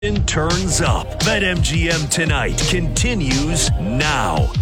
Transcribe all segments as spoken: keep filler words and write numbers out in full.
Turns up. BetMGM Tonight continues now.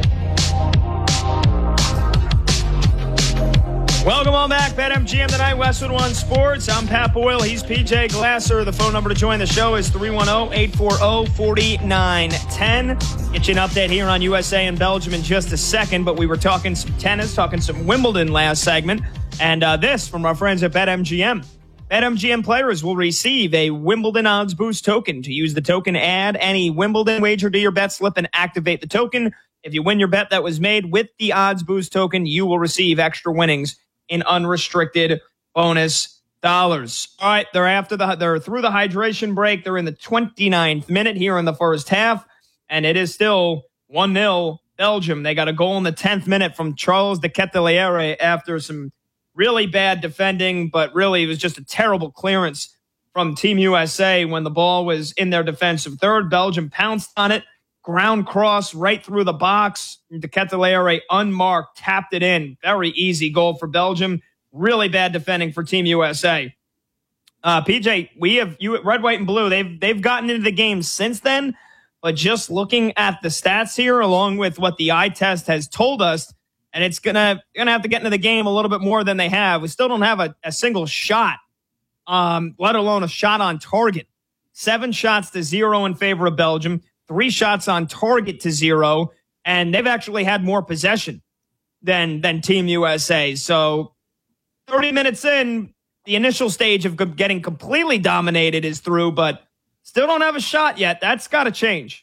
Welcome on back. BetMGM Tonight, Westwood One Sports. I'm Pat Boyle. He's P J Glasser. The phone number to join the show is three one zero, eight four zero, four nine one zero. Get you an update here on U S A and Belgium in just a second, but we were talking some tennis, talking some Wimbledon last segment, and uh, this from our friends at BetMGM. BetMGM players will receive a Wimbledon odds boost token. To use the token, add any Wimbledon wager to your bet slip and activate the token. If you win your bet that was made with the odds boost token, you will receive extra winnings in unrestricted bonus dollars. All right, they're after the they're through the hydration break. They're in the twenty-ninth minute here in the first half, and it is still one nil Belgium. They got a goal in the tenth minute from Charles de Ketelaere after some really bad defending, but really it was just a terrible clearance from Team U S A when the ball was in their defensive third. Belgium pounced on it, ground cross right through the box. De Ketelaere unmarked, tapped it in. Very easy goal for Belgium. Really bad defending for Team U S A. Uh, P J, we have you red, white, and blue. They've they've gotten into the game since then, but just looking at the stats here, along with what the eye test has told us, and it's gonna gonna have to get into the game a little bit more than they have. We still don't have a, a single shot, um, let alone a shot on target. Seven shots to zero in favor of Belgium. Three shots on target to zero, and they've actually had more possession than than Team U S A. So, thirty minutes in, the initial stage of getting completely dominated is through, but still don't have a shot yet. That's got to change.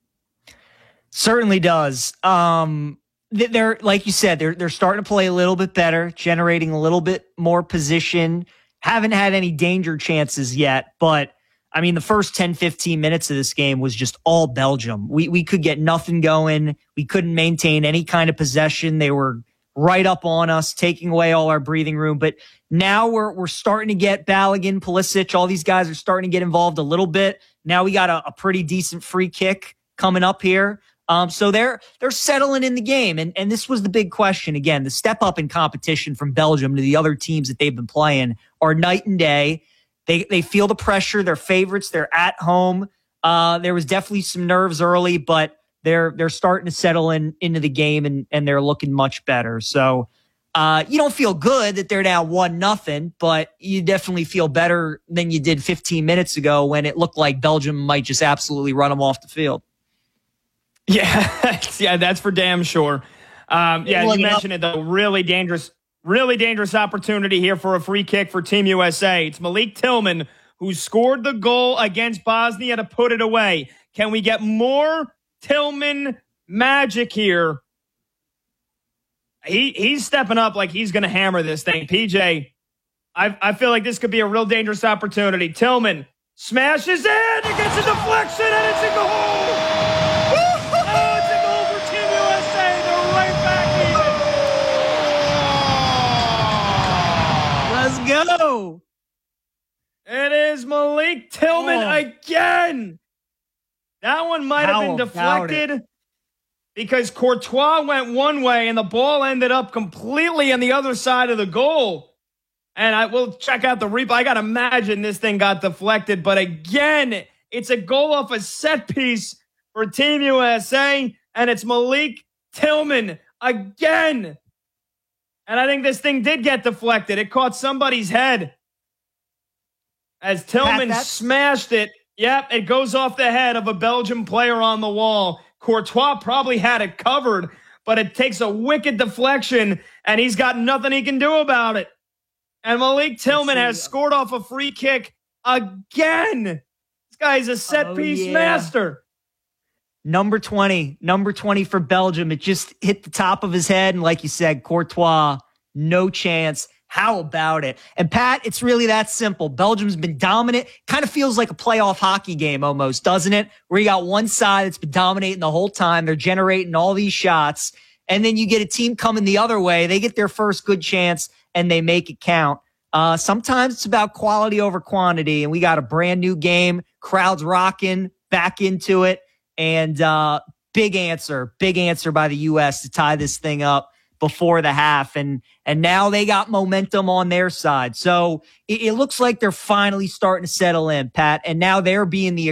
Certainly does. Um, They're, like you said, they're they're starting to play a little bit better, generating a little bit more position. Haven't had any danger chances yet, but I mean, the first ten, fifteen minutes of this game was just all Belgium. We we could get nothing going. We couldn't maintain any kind of possession. They were right up on us, taking away all our breathing room. But now we're we're starting to get Balogun, Pulisic, all these guys are starting to get involved a little bit. Now we got a, a pretty decent free kick coming up here. Um, so they're they're settling in the game, and and this was the big question again. The step up in competition from Belgium to the other teams that they've been playing are night and day. They they feel the pressure. They're favorites. They're at home. Uh, there was definitely some nerves early, but they're they're starting to settle in into the game, and and they're looking much better. So uh, you don't feel good that they're now one nothing, but you definitely feel better than you did fifteen minutes ago when it looked like Belgium might just absolutely run them off the field. Yeah, yeah, that's for damn sure. Um, yeah, you mentioned it, though. Really dangerous, really dangerous opportunity here for a free kick for Team U S A. It's Malik Tillman who scored the goal against Bosnia to put it away. Can we get more Tillman magic here? He He's stepping up like he's going to hammer this thing. P J, I, I feel like this could be a real dangerous opportunity. Tillman smashes in, it gets a deflection, and it's in the hole. Go. It is Malik Tillman oh. again. That one might have been deflected because Courtois went one way and the ball ended up completely on the other side of the goal. And I will check out the replay. I got to imagine this thing got deflected. But again, it's a goal off a set piece for Team U S A. And it's Malik Tillman again. And I think this thing did get deflected. It caught somebody's head as Tillman Pat, smashed it. Yep, it goes off the head of a Belgian player on the wall. Courtois probably had it covered, but it takes a wicked deflection, and he's got nothing he can do about it. And Malik Tillman has scored off a free kick again. This guy's a set-piece oh, yeah. master. Number twenty, number twenty for Belgium. It just hit the top of his head. And like you said, Courtois, no chance. How about it? And Pat, it's really that simple. Belgium's been dominant. Kind of feels like a playoff hockey game almost, doesn't it? Where you got one side that's been dominating the whole time. They're generating all these shots. And then you get a team coming the other way. They get their first good chance and they make it count. Uh, sometimes it's about quality over quantity. And we got a brand new game. Crowds rocking, back into it. And uh, big answer, big answer by the U S to tie this thing up. before the half, and and now they got momentum on their side. So it, it looks like they're finally starting to settle in, Pat, and now they're being the